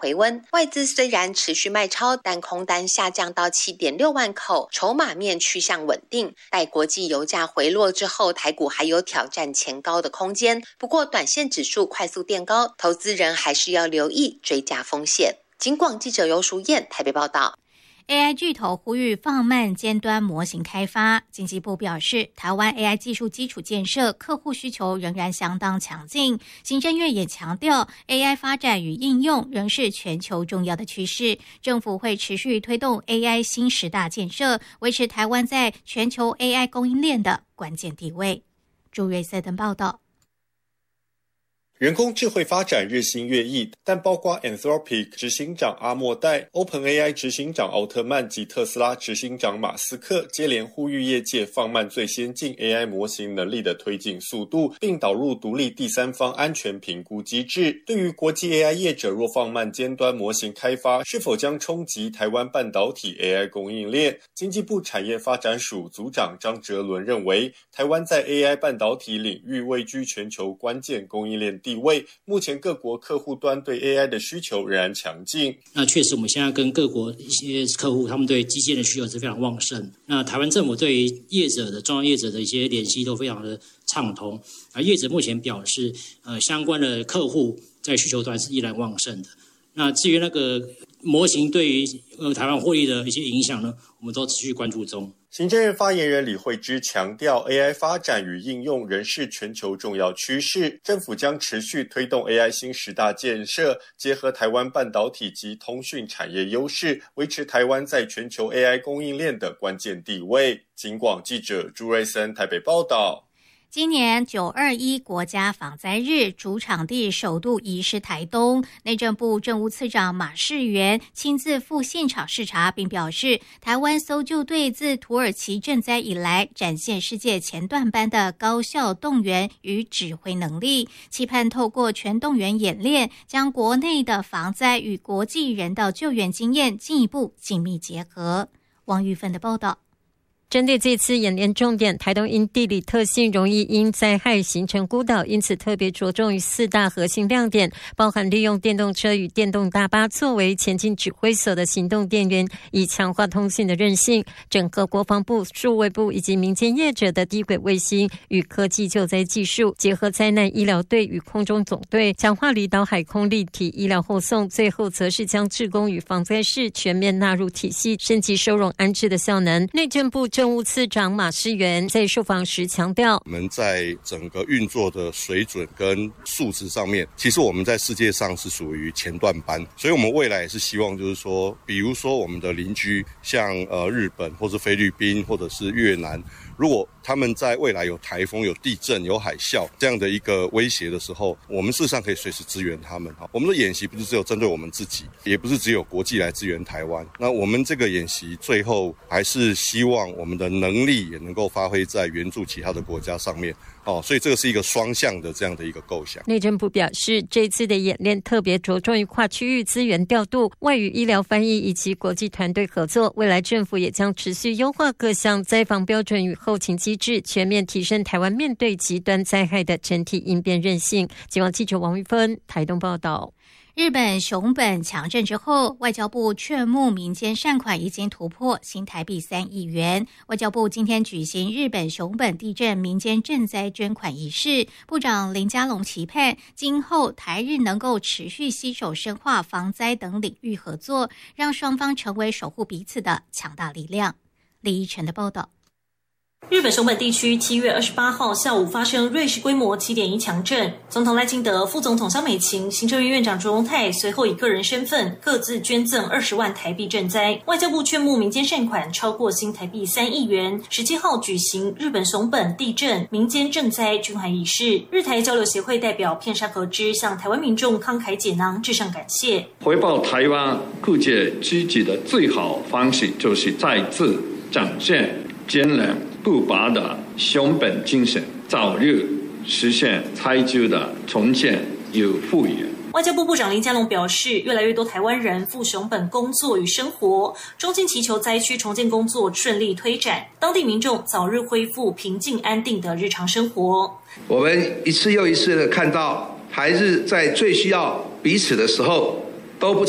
回温，外资虽然持续卖超，但空单下降到 7.6 万口，筹码面趋向稳定。待国际油价回落之后，台股还有挑战前高的空间。不过短线指数快速垫高，投资人还是要留意追加风险。警广记者游淑燕台北报道。 AI 巨头呼吁放慢尖端模型开发。经济部表示，台湾 AI 技术基础建设客户需求仍然相当强劲。行政院也强调 ，AI 发展与应用仍是全球重要的趋势。政府会持续推动 AI 新10大建设，维持台湾在全球 AI 供应链的关键地位。朱瑞赛登报道。 人工智慧发展日新月异，但包括 Anthropic 执行长阿莫代、OpenAI 执行长奥特曼及特斯拉执行长马斯克接连呼吁业界放慢最先进 AI 模型能力的推进速度，并导入独立第三方安全评估机制。对于国际 AI 业者若放慢尖端模型开发，是否将冲击台湾半导体 AI 供应链？经济部产业发展署组长张哲伦认为，台湾在 AI 半导体领域位居全球关键供应链地位，目前各国客户端对 AI 的需求仍然强劲。 那确实我们现在跟各国一些客户，他们对基建的需求是非常旺盛。那台湾政府对于中央业者的一些联系都非常的畅通，而业者目前表示相关的客户在需求端是依然旺盛的。那至于那个模型对于台湾获利的一些影响呢，我们都持续关注中。 行政院发言人李慧芝强调 ，AI 发展与应用仍是全球重要趋势，政府将持续推动 AI 新10大建设，结合台湾半导体及通讯产业优势，维持台湾在全球 AI 供应链的关键地位。警广记者朱瑞森台北报道。 今年921国家防灾日主场地首度移师台东，内政部政务次长马世元亲自赴现场视察，并表示，台湾搜救队自土耳其震灾以来，展现世界前段班的高效动员与指挥能力，期盼透过全动员演练，将国内的防灾与国际人道救援经验进一步紧密结合。王玉芬的报道。 针对这次演练重点，台东因地理特性容易因灾害形成孤岛，因此特别着重于4大核心亮点，包含利用电动车与电动大巴作为前进指挥所的行动电源，以强化通信的韧性，整合国防部、数位部以及民间业者的低轨卫星与科技救灾技术，结合灾难医疗队与空中总队，强化离岛海空立体医疗后送，最后则是将志工与防灾士全面纳入体系，升级收容安置的效能。内政部政务次长马世元在受访时强调， 我们在整个运作的水准跟素质上面，其实我们在世界上是属于前段班，所以我们未来也是希望就是说，比如说我们的邻居像日本或是菲律宾或者是越南，如果他们在未来有台风、有地震、有海啸这样的一个威胁的时候，我们事实上可以随时支援他们。我们的演习不是只有针对我们自己，也不是只有国际来支援台湾。那我们这个演习最后还是希望我们的能力也能够发挥在援助其他的国家上面。所以这个是一个双向的这样的一个构想。 内政部表示，这次的演练特别着重于跨区域资源调度、外语医疗翻译以及国际团队合作。未来政府也将持续优化各项灾防标准与后勤机制，全面提升台湾面对极端灾害的整体应变韧性。警广记者王玉芬台东报道。 日本熊本强震之后，外交部劝募民间善款已经突破新台币3亿元。外交部今天举行日本熊本地震民间赈灾捐款仪式，部长林佳龙期盼今后台日能够持续携手深化防灾等领域合作，让双方成为守护彼此的强大力量。李依晨的报道。 日本熊本地区7月28号下午发生瑞士规模7.1强震，总统赖清德、副总统萧美琴、行政院院长卓荣泰随后以个人身份各自捐赠20万台币赈灾。外交部劝募民间善款超过新台币3亿元。17号举行日本熊本地震民间赈灾捐款仪式，日台交流协会代表片山和之向台湾民众慷慨解囊致上感谢。 回报台湾各界积极的最好方式，就是再次展现坚韧不拔的熊本精神，早日实现台州的重建与复原。 外交部部长林佳龙表示，越来越多台湾人赴熊本工作与生活，衷心祈求灾区重建工作顺利推展，当地民众早日恢复平静安定的日常生活。 我们一次又一次的看到，台日在最需要彼此的时候，都不